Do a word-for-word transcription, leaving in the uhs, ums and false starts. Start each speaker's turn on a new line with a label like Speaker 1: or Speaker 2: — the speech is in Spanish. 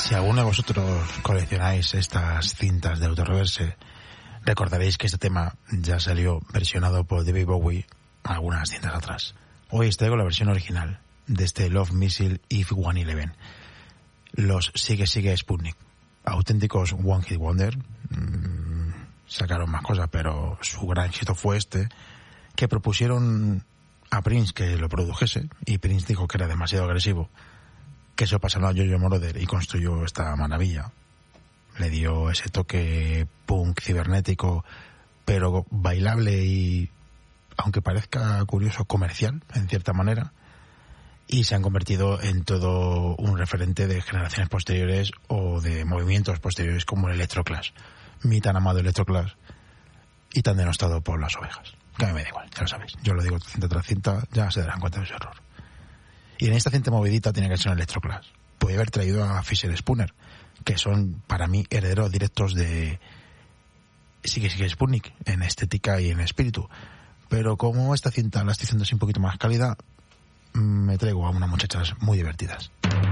Speaker 1: Si alguno de vosotros coleccionáis estas cintas de Autoreverse, recordaréis que este tema ya salió versionado por David Bowie algunas cintas atrás. Hoy os traigo la versión original de este Love Missile If one eleven. Los Sigue Sigue Sputnik, auténticos One Hit Wonder. Mm, sacaron más cosas, pero su gran éxito fue este, que propusieron a Prince que lo produjese, y Prince dijo que era demasiado agresivo, que se lo pasaron a Giorgio Moroder y construyó esta maravilla. Le dio ese toque punk cibernético, pero bailable y, aunque parezca curioso, comercial, en cierta manera, y se han convertido en todo un referente de generaciones posteriores o de movimientos posteriores como el Electroclash, mi tan amado Electroclash y tan denostado por las ovejas. Que a mí me da igual, ya lo sabéis, yo lo digo cinta tras cinta, ya se darán cuenta de ese error. Y en esta cinta movidita tiene que ser un Electroclash. Puede haber traído a Fisher Spooner, que son para mí herederos directos de Sigue Sigue Sputnik en estética y en espíritu, pero como esta cinta la estoy haciendo así un poquito más cálida, me traigo a unas muchachas muy divertidas.